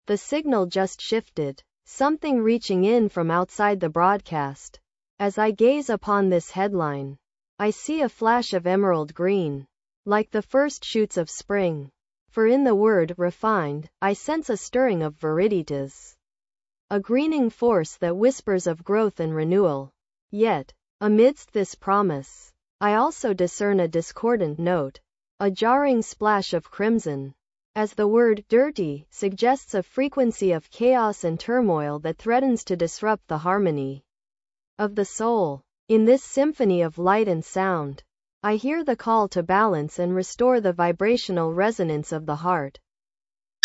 The signal just shifted, something reaching in from outside the broadcast. As I gaze upon this headline, I see a flash of emerald green, like the first shoots of spring. For in the word refined, I sense a stirring of viriditas, a greening force that whispers of growth and renewal. Yet, amidst this promise, I also discern a discordant note, a jarring splash of crimson, as the word dirty suggests a frequency of chaos and turmoil that threatens to disrupt the harmony of the soul. In this symphony of light and sound, I hear the call to balance and restore the vibrational resonance of the heart.